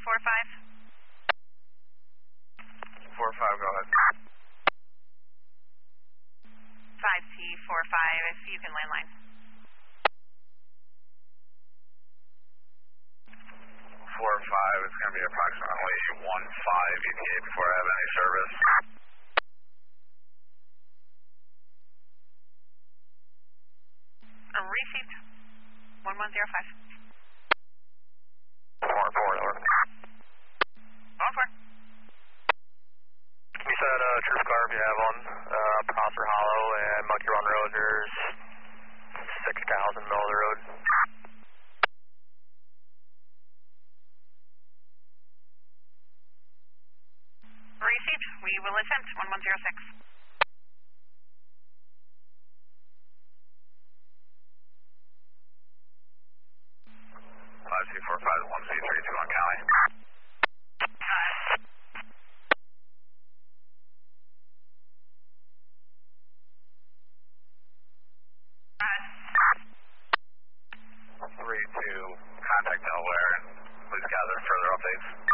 5C45. 45, go ahead. 5C45, if you can landline. 45, it's going to be approximately 15 ETA before I have any service. Received. 1105. 4-4, over. 1-4. You said True Scarf, you have one. Prosser Hollow and Monkey Run Road, there's 6 cows in the middle of the road. Received. We will attempt 1106. 5C45, 1C32 on Cali. Contact Delaware and please gather further updates.